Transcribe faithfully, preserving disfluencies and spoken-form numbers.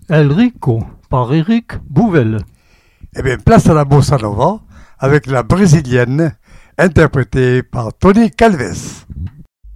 El Rico par Eric Bouvel. Eh bien, place à la bossa nova avec la brésilienne interprétée par Tony Calves.